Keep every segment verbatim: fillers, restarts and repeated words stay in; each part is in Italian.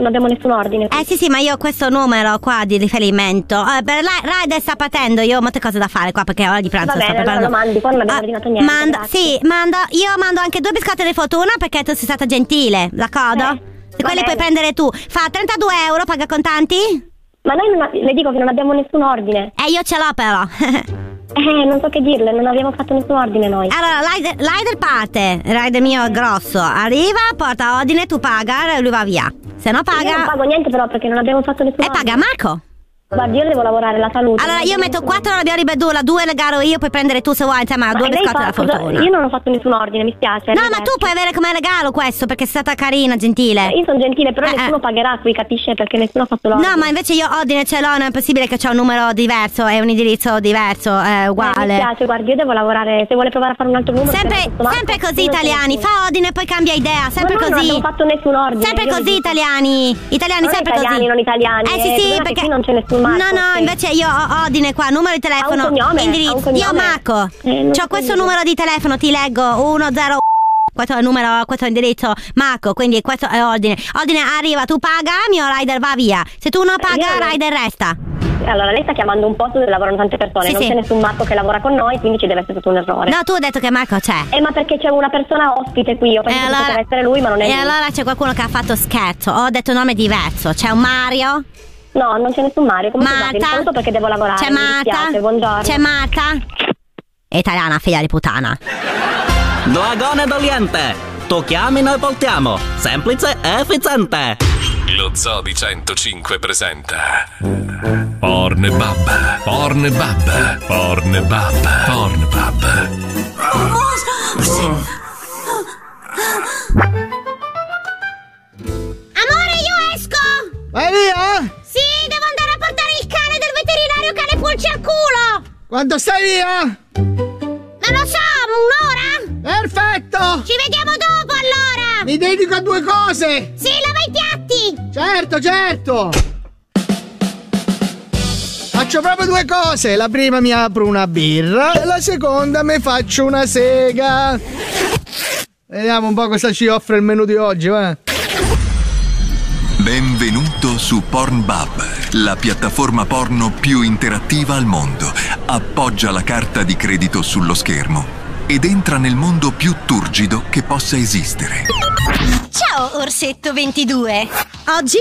non abbiamo nessun ordine. Eh sì sì, ma io ho questo numero qua di riferimento. Eh, per la Rider sta partendo, io ho molte cose da fare qua perché è ora di pranzo. Va bene, sta allora preparando. lo mandi, poi non abbiamo Ah, ordinato niente. manda, grazie. sì, mando, io mando anche due biscotti di fortuna perché tu sei stata gentile, d'accordo? Eh, Se quelli bene. puoi prendere tu. Fa trentadue euro, paga contanti? Ma noi non, le dico che non abbiamo nessun ordine. Eh, io ce l'ho però. Eh, non so che dirle, non abbiamo fatto nessun ordine noi. Allora, Rider, Rider parte, Rider mio è grosso, arriva, porta ordine, tu paga e lui va via. Se no paga... Io non pago niente però perché non abbiamo fatto nessun E ordine. paga Marco. Guardi, io devo lavorare la salute. Allora io metto quattro alla Biori Bedula, due le garo io, puoi prendere tu se vuoi insieme a Ma due lei biscotti fa- della fortuna. Io non ho fatto nessun ordine, mi spiace. No, ma tu puoi avere come regalo questo perché sei stata carina, gentile. Io sono gentile, però Eh, nessuno eh. pagherà qui, capisce? Perché nessuno ha fatto l'ordine. No, ma invece io ordine ce l'ho, non è possibile che c'ho un numero diverso e un indirizzo diverso, è Eh, mi uguale. spiace, guardi, io devo lavorare. Se vuole provare a fare un altro numero. Sempre, però questo sempre Marco, così io non c'è italiani, nessuno. fa ordine e poi cambia idea, sempre Ma noi non così. abbiamo fatto nessun ordine. Sempre io vi così dico. italiani, italiani Non sempre italiani, così. non italiani, Eh eh, sì il sì, problema è che perché qui non c'è nessun Marco, No, no, sì. invece io ho ordine qua, numero di telefono, Ha un cognome, ha un indirizzo. cognome. Io Marco. Eh, non C'ho so questo dire. numero di telefono, ti leggo uno zero questo è il numero, questo è l'indirizzo Marco, quindi questo è ordine. Ordine arriva, tu paga, mio rider va via. Se tu non paga, io- rider resta. Allora, lei sta chiamando un posto dove lavorano tante persone, Sì, non sì. c'è nessun Marco che lavora con noi, quindi ci deve essere stato un errore. No, tu hai detto che Marco c'è. Eh, ma perché c'è una persona ospite qui, io penso E che allora, poteva essere lui, ma non è e lui. allora c'è qualcuno che ha fatto scherzo. Ho detto nome diverso. C'è un Mario. No, non c'è nessun Mario, come Marta. scusate, saluto perché devo lavorare. C'è mi Marta. dispiace, buongiorno. C'è Marta. È italiana, figlia di puttana. Dragone d'Oriente! Tu chiami, noi portiamo! Semplice e efficiente! Lo Zoo di centocinque presenta Pornbub, Pornbub, Pornbub, Pornbub. Amore, io esco! Vai via? Sì, devo andare a portare il cane del veterinario cane pulce al culo! Quando stai via? Non lo so, un'ora? Perfetto! Ci vediamo dopo allora! Mi dedico a due cose! Sì, lava i piatti! Certo, certo! Faccio proprio due cose. La prima mi apro una birra e la seconda mi faccio una sega. Vediamo un po' cosa ci offre il menù di oggi, va? Benvenuto su Pornbub, la piattaforma porno più interattiva al mondo. Appoggia la carta di credito sullo schermo ed entra nel mondo più turgido che possa esistere. Ciao Orsetto ventidue. Oggi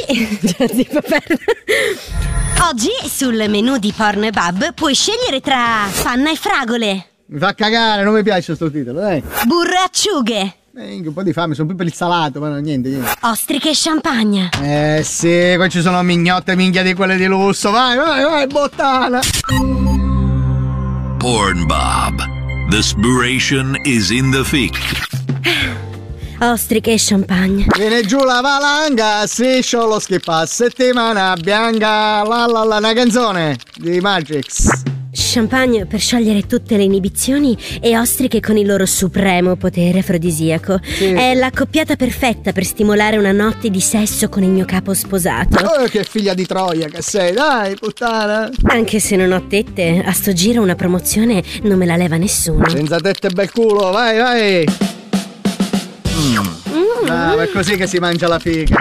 Oggi sul menù di Pornbub puoi scegliere tra panna e fragole, Mi fa cagare, non mi piace sto titolo, dai. burro e acciughe, Eh, un po' di fame, sono più per il salato, ma no, niente, niente. ostriche e champagne. Eh sì, qua ci sono mignotte minchia di quelle di lusso. Vai, vai, vai, bottana. Pornbub. The spiration is in the thick. Ostriche e champagne. Viene giù la valanga, striscio lo schippa, settimana bianca, la la la, una canzone di Magix. Champagne per sciogliere tutte le inibizioni e ostriche con il loro supremo potere afrodisiaco. Sì. È l'accoppiata perfetta per stimolare una notte di sesso con il mio capo sposato. Oh, che figlia di Troia che sei, dai, puttana. Anche se non ho tette, a sto giro una promozione non me la leva nessuno. Senza tette e bel culo, vai, vai. Mm. Bravo, è così che si mangia la figa.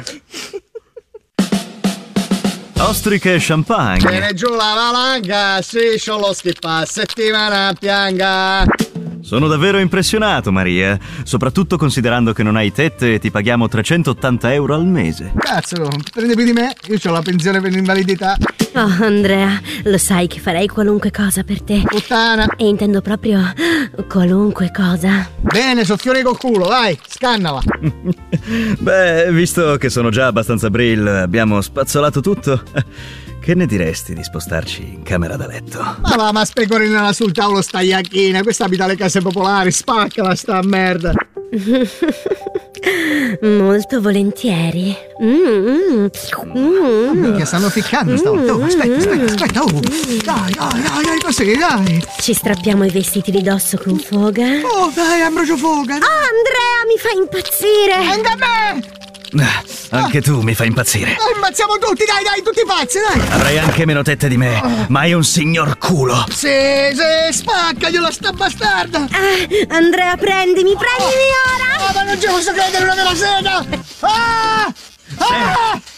Ostriche e champagne. Viene giù la valanga, striscio lo schippa, settimana bianca. Sono davvero impressionato, Maria. Soprattutto considerando che non hai tette e ti paghiamo trecentottanta euro al mese. Cazzo, prendi più di me, io ho la pensione per l'invalidità. Oh, Andrea, lo sai che farei qualunque cosa per te. Puttana. E intendo proprio qualunque cosa. Bene, soffiori col culo, vai, scannala. Beh, visto che sono già abbastanza brill, abbiamo spazzolato tutto. Che ne diresti di spostarci in camera da letto? Ma va, ma specorinala sul tavolo sta iacchina, questa abita alle case popolari, spaccala sta merda. Molto volentieri. Mm, mm, mm. Minchia, stanno ficcando stavolta. Oh, aspetta, aspetta, aspetta. Oh. Dai, dai, dai, dai, così, dai. Ci strappiamo i vestiti di dosso con foga. Oh, dai, Ambrogio Foga. Oh, Andrea, mi fa impazzire. Anche a me. Ah, anche tu mi fai impazzire. Oh, ammazziamo tutti, dai, dai, tutti pazzi, dai. Avrai anche meno tette di me, ma è un signor culo. Sì, sì, spaccagliela sta bastarda. Ah, Andrea, prendimi, prendimi ora. Oh, ma non ci posso credere, una vera sega. Ah! Ah!